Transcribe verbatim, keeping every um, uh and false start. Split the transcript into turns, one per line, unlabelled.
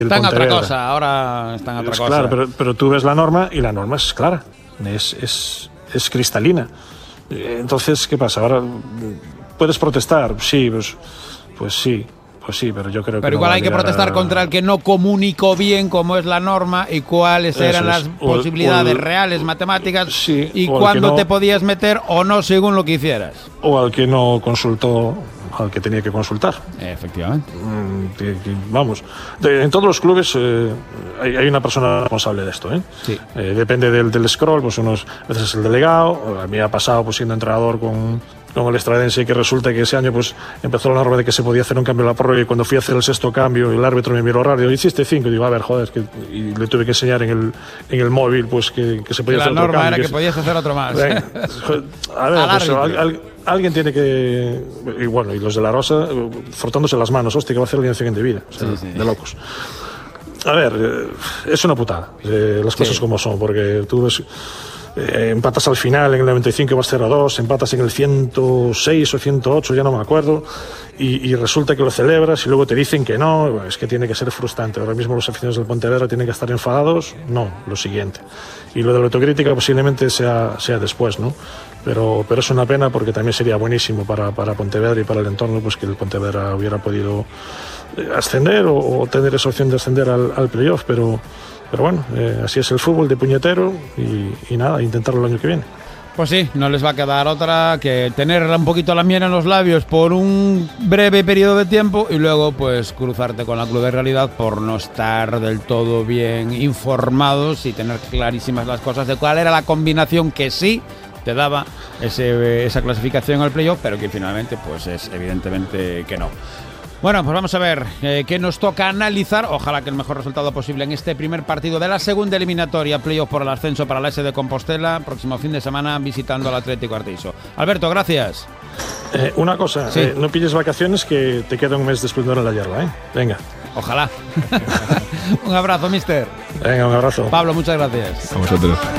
Está en otra cosa, ahora está en otra
es
cosa.
Claro, pero, pero tú ves la norma y la norma es clara, es, es, es cristalina. Entonces, ¿qué pasa? Ahora, ¿puedes protestar? Sí, pues, pues sí. Pues sí, pero yo creo
pero
que
igual
no
hay que protestar a... contra el que no comunicó bien cómo es la norma y cuáles Eso eran es. las o, posibilidades o el, reales matemáticas
sí,
y cuándo
no,
te podías meter o no según lo que hicieras.
O al que no consultó al que tenía que consultar.
Efectivamente.
Vamos, de, en todos los clubes eh, hay, hay una persona responsable de esto. ¿eh?
Sí.
Eh, depende del, del scroll, pues unos a veces es el delegado. A mí me ha pasado pues siendo entrenador con... con el Estradense, que resulta que ese año pues empezó la norma de que se podía hacer un cambio en la prórroga y cuando fui a hacer el sexto cambio el árbitro me miró raro y hiciste cinco y digo, a ver, joder, es que y le tuve que enseñar en el, en el móvil pues que, que se podía
que
hacer
otro cambio. La norma era que,
que
podías hacer otro más.
Venga, a ver, pues, al, al, alguien tiene que... Y bueno, y los de la Rosa frotándose las manos, hostia, que va a hacer alineación indebida, o sea, sí, sí. de locos. A ver, eh, es una putada, eh, las cosas sí. como son, porque tú ves... Eh, empatas al final en el noventa y cinco y vas cero a dos, empatas en el ciento seis o ciento ocho, ya no me acuerdo, y, y resulta que lo celebras y luego te dicen que no. Bueno, es que tiene que ser frustrante. Ahora mismo los aficionados del Pontevedra tienen que estar enfadados, no, lo siguiente. Y lo de la autocrítica posiblemente sea, sea después, ¿no? Pero, pero es una pena porque también sería buenísimo para, para Pontevedra y para el entorno pues que el Pontevedra hubiera podido ascender o, o tener esa opción de ascender al, al playoff, pero Pero bueno, eh, así es el fútbol de puñetero y, y nada, intentarlo el año que viene.
Pues sí, no les va a quedar otra que tener un poquito la miel en los labios por un breve periodo de tiempo y luego pues cruzarte con la Club de Realidad por no estar del todo bien informados y tener clarísimas las cosas de cuál era la combinación que sí te daba ese, esa clasificación al playoff, pero que finalmente pues es evidentemente que no. Bueno, pues vamos a ver eh, qué nos toca analizar. Ojalá que el mejor resultado posible en este primer partido de la segunda eliminatoria, playoff por el ascenso para la S de Compostela, próximo fin de semana visitando al Atlético Arteixo. Alberto, gracias.
Eh, una cosa, sí. eh, no pilles vacaciones que te queda un mes de esplendor en la hierba, ¿eh? Venga.
Ojalá. Un abrazo, mister.
Venga, un abrazo.
Pablo, muchas gracias.
A vosotros.